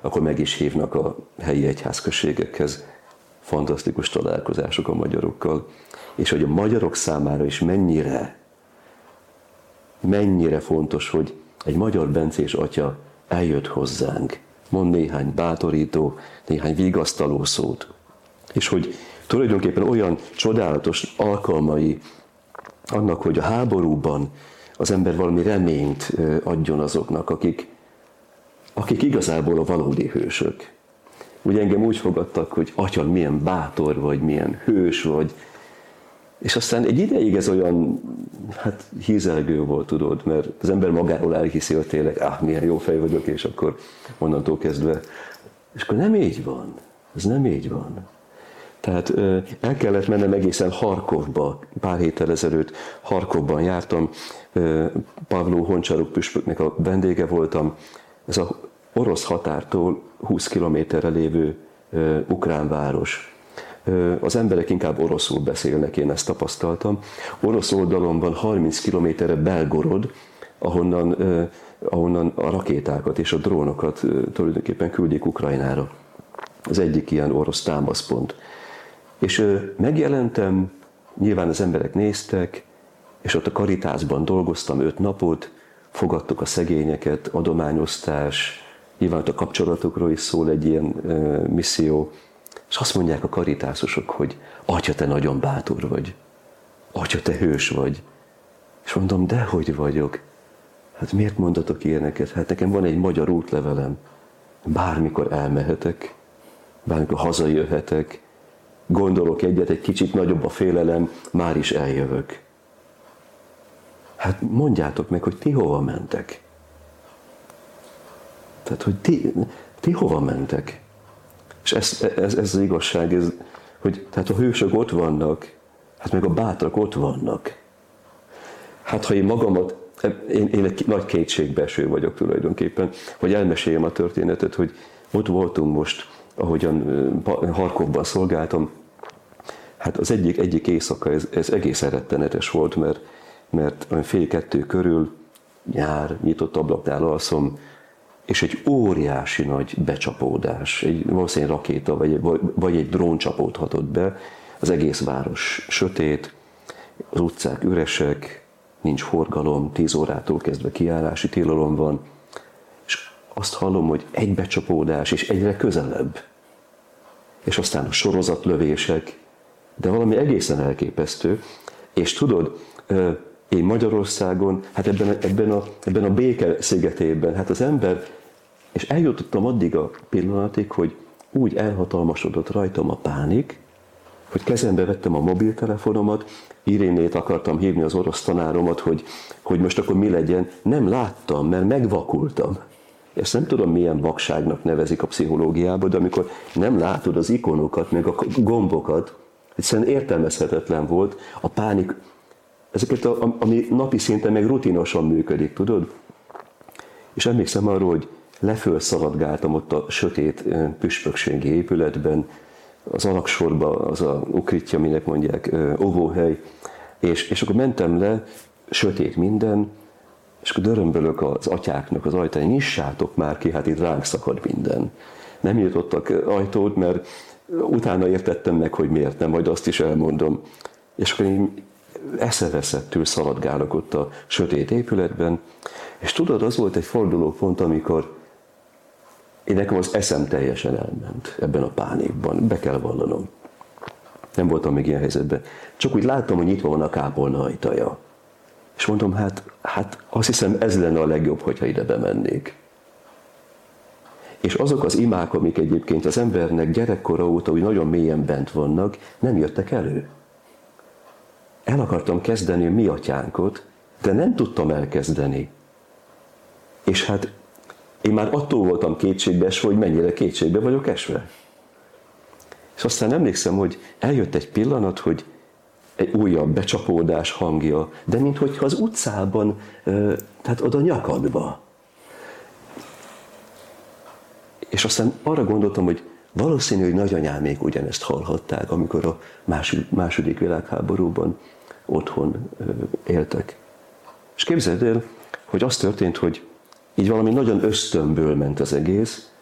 akkor meg is hívnak a helyi egyházközségekhez. Fantasztikus találkozások a magyarokkal. És hogy a magyarok számára is mennyire fontos, hogy egy magyar bencés atya eljött hozzánk, mond néhány bátorító, néhány vigasztaló szót. És hogy tulajdonképpen olyan csodálatos alkalmai annak, hogy a háborúban az ember valami reményt adjon azoknak, akik igazából a valódi hősök. Ugye engem úgy fogadtak, hogy atya, milyen bátor vagy, milyen hős vagy, és aztán egy ideig ez olyan, hízelgő volt, tudod, mert az ember magáról elhiszi, hogy tényleg, milyen jó fej vagyok, és akkor onnantól kezdve. És akkor nem így van, ez nem így van. Tehát el kellett mennem egészen Harkovba, pár héttel ezelőtt Harkovban jártam, Pavló Honcsaruk püspöknek a vendége voltam, ez az orosz határtól 20 kilométerre lévő ukrán város. Az emberek inkább oroszul beszélnek, én ezt tapasztaltam. Orosz oldalon van 30 kilométerre Belgorod, ahonnan a rakétákat és a drónokat tulajdonképpen küldik Ukrajnára. Az egyik ilyen orosz támaszpont. És megjelentem, nyilván az emberek néztek, és ott a Caritasban dolgoztam 5 napot, fogadtuk a szegényeket, adományosztás, nyilván a kapcsolatokról is szól egy ilyen misszió, és azt mondják a karitászosok, hogy atya, te nagyon bátor vagy, atya, te hős vagy. És mondom, dehogy vagyok. Hát miért mondatok ilyeneket? Hát nekem van egy magyar útlevelem. Bármikor elmehetek, bármikor hazajöhetek, gondolok egyet, egy kicsit nagyobb a félelem, már is eljövök. Hát mondjátok meg, hogy ti hova mentek? Tehát, hogy ti hova mentek? És ez az igazság, hogy tehát a hősök ott vannak, hát meg a bátrak ott vannak. Hát ha én magamat, én egy nagy kétségbeeső vagyok tulajdonképpen, hogy elmeséljem a történetet, hogy ott voltunk most, ahogyan Harkovban szolgáltam, hát az egyik éjszaka ez egészen rettenetes volt, mert olyan 1:30 körül, nyár, nyitott ablaknál alszom, és egy óriási nagy becsapódás, valószínűleg rakéta vagy egy drón csapódhatott be, az egész város sötét, az utcák üresek, nincs forgalom, 10 órától kezdve kijárási tilalom van, és azt hallom, hogy egy becsapódás, és egyre közelebb. És aztán a sorozatlövések, de valami egészen elképesztő, és tudod, én Magyarországon, hát ebben a béke szigetében, hát az ember, és eljutottam addig a pillanatig, hogy úgy elhatalmasodott rajtam a pánik, hogy kezembe vettem a mobiltelefonomat, Irénét akartam hívni, az orosz tanáromat, hogy most akkor mi legyen. Nem láttam, mert megvakultam. Ezt nem tudom, milyen vakságnak nevezik a pszichológiában, de amikor nem látod az ikonokat, meg a gombokat, egyszerűen értelmezhetetlen volt a pánik, ezeket, ami napi szinten meg rutinosan működik, tudod? És emlékszem arról, hogy leföl szaladgáltam ott a sötét püspökségi épületben, az alaksorba, az a ukritja, minek mondják, óvóhely, és akkor mentem le, sötét minden, és akkor dörömbölök az atyáknak az ajtaján, nyissátok már ki, hát itt ránk szakad minden. Nem nyitottak ajtót, mert utána értettem meg, hogy miért nem, majd azt is elmondom. És akkor én eszeveszettül szaladgálok ott a sötét épületben, és tudod, az volt egy fordulópont, amikor nekem az eszem teljesen elment ebben a pánikban, be kell vallanom. Nem voltam még ilyen helyzetben. Csak úgy láttam, hogy nyitva van a kápolna ajtaja. És mondom, hát azt hiszem, ez lenne a legjobb, hogyha ide bemennék. És azok az imák, amik egyébként az embernek gyerekkora óta úgy nagyon mélyen bent vannak, nem jöttek elő. El akartam kezdeni a mi atyánkot, de nem tudtam elkezdeni. És hát én már attól voltam kétségbeesve, hogy mennyire kétségbe vagyok esve. És aztán emlékszem, hogy eljött egy pillanat, hogy egy újabb becsapódás hangja, de minthogyha az utcában, tehát oda nyakadba. És aztán arra gondoltam, hogy valószínű, hogy nagyanyámék ugyanezt hallhatták, amikor a második világháborúban otthon éltek. És képzeld el, hogy az történt, hogy így valami nagyon ösztönből ment az egész,